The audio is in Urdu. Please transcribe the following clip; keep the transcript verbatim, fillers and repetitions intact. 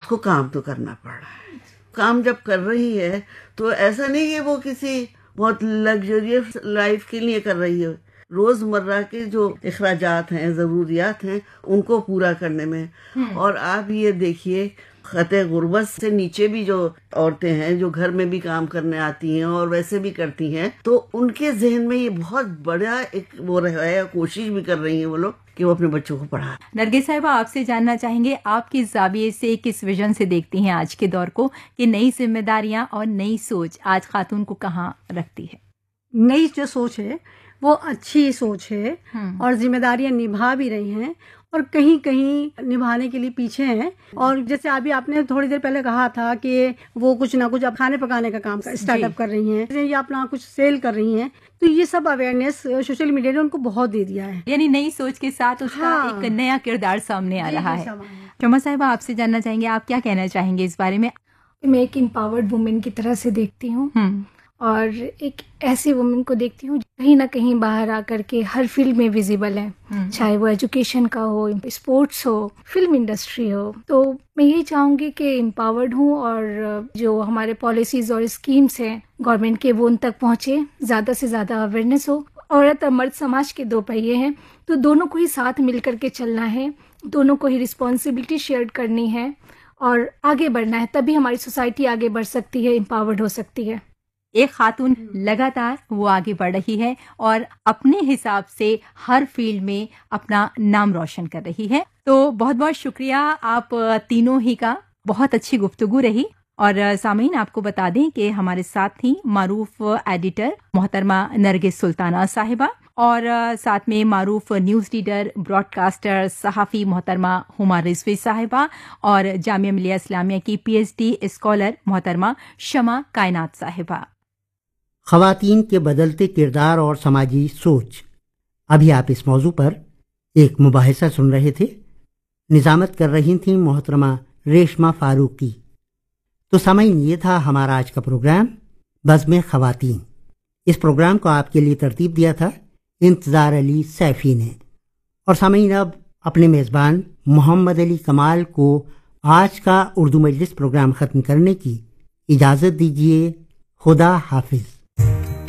کو کام تو کرنا پڑ رہا ہے. کام جب کر رہی ہے تو ایسا نہیں کہ وہ کسی بہت لگژریس لائف کے لیے کر رہی ہے. روز مرہ کے جو اخراجات ہیں، ضروریات ہیں، ان کو پورا کرنے میں. اور آپ یہ دیکھیے خطے غربت سے نیچے بھی جو عورتیں ہیں جو گھر میں بھی کام کرنے آتی ہیں اور ویسے بھی کرتی ہیں، تو ان کے ذہن میں یہ بہت بڑا ایک وہ رہا ہے، کوشش بھی کر رہی ہیں وہ لوگ کہ وہ اپنے بچوں کو پڑھائیں. نرگس صاحبہ، آپ سے جاننا چاہیں گے آپ کس زاویے سے، کس ویژن سے دیکھتی ہیں آج کے دور کو، کہ نئی ذمہ داریاں اور نئی سوچ آج خاتون کو کہاں رکھتی ہے؟ نئی جو سوچ ہے وہ اچھی سوچ ہے اور ذمہ داریاں نبھا بھی رہی ہیں اور کہیں کہیں نبھانے کے لیے پیچھے ہیں. اور جیسے ابھی آپ نے تھوڑی دیر پہلے کہا تھا کہ وہ کچھ نہ کچھ اب کھانے پکانے کا کام اسٹارٹ اپ کر رہی ہیں یا اپنا کچھ سیل کر رہی ہیں، تو یہ سب اویئرنیس سوشل میڈیا نے ان کو بہت دے دیا ہے. یعنی نئی سوچ کے ساتھ اس کا ایک نیا کردار سامنے آ رہا ہے. شمع صاحبہ، آپ سے جاننا چاہیں گے آپ کیا کہنا چاہیں گے اس بارے میں؟ میں ایک امپاورڈ وومن کی طرح سے دیکھتی ہوں اور ایک ایسی وومن کو دیکھتی ہوں کہیں نہ کہیں باہر آ کر کے ہر فیلڈ میں ویزیبل ہے، چاہے وہ ایجوکیشن کا ہو، اسپورٹس ہو، فلم انڈسٹری ہو. تو میں یہی چاہوں گی کہ امپاورڈ ہوں اور جو ہمارے پالیسیز اور اسکیمس ہیں گورنمنٹ کے وہ ان تک پہنچے، زیادہ سے زیادہ اویئرنیس ہو. عورت اور مرد سماج کے دو پہیے ہیں تو دونوں کو ہی ساتھ مل کر کے چلنا ہے، دونوں کو ہی رسپانسبلٹی شیئر کرنی ہے اور آگے بڑھنا ہے، تبھی ہماری سوسائٹی آگے بڑھ سکتی ہے، امپاورڈ ہو سکتی ہے. ایک خاتون لگاتار وہ آگے بڑھ رہی ہے اور اپنے حساب سے ہر فیلڈ میں اپنا نام روشن کر رہی ہے. تو بہت بہت شکریہ آپ تینوں ہی کا، بہت اچھی گفتگو رہی. اور سامعین آپ کو بتا دیں کہ ہمارے ساتھ تھیں معروف ایڈیٹر محترمہ نرگس سلطانہ صاحبہ اور ساتھ میں معروف نیوز ریڈر، براڈ کاسٹر، صحافی محترمہ ہما رضوی صاحبہ اور جامعہ ملیہ اسلامیہ کی پی ایچ ڈی اسکالر محترمہ شمع کائنات صاحبہ. خواتین کے بدلتے کردار اور سماجی سوچ، ابھی آپ اس موضوع پر ایک مباحثہ سن رہے تھے. نظامت کر رہی تھیں محترمہ ریشمہ فاروقی. تو سامعین، یہ تھا ہمارا آج کا پروگرام بزم خواتین. اس پروگرام کو آپ کے لیے ترتیب دیا تھا انتظار علی سیفی نے. اور سامعین، اب اپنے میزبان محمد علی کمال کو آج کا اردو مجلس پروگرام ختم کرنے کی اجازت دیجیے. خدا حافظ.